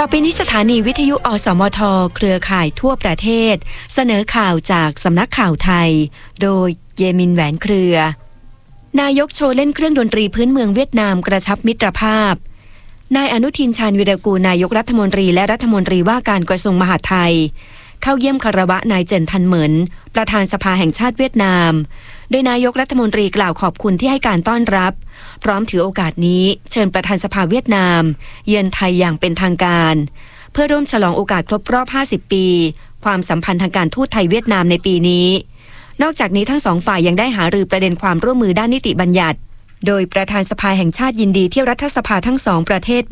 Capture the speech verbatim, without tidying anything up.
อไปนี้สถานีวิทยุอสมทเครือข่ายทั่วประเทศเสนอข่าวจากสำนักข่าวไทยโดยเยมินแหวนเครือนายกโชว์เล่นเครื่องดนตรีพื้นเมืองเวียดนามกระชับมิตรภาพนายอนุทินชาญวิรากูลนายกรัฐมนตรีและรัฐมนตรีว่าการกระทรวงมหาดไทยเข้าเยี่ยมคารวะนายเจินทันเหมินประธานสภาแห่งชาติเวียดนามโดยนายกรัฐมนตรีกล่าวขอบคุณที่ให้การต้อนรับพร้อมถือโอกาสนี้เชิญประธานสภาเวียดนามเยือนไทยอย่างเป็นทางการเพื่อร่วมฉลองโอกาสครบรอบห้าสิบปีความสัมพันธ์ทางการทูตไทยเวียดนามในปีนี้นอกจากนี้ทั้งสองฝ่ายยังได้หารือประเด็นความร่วมมือด้านนิติบัญญัติโดยประธานสภาแห่งชาติยินดีที่รัฐสภาทั้งสองประเทศ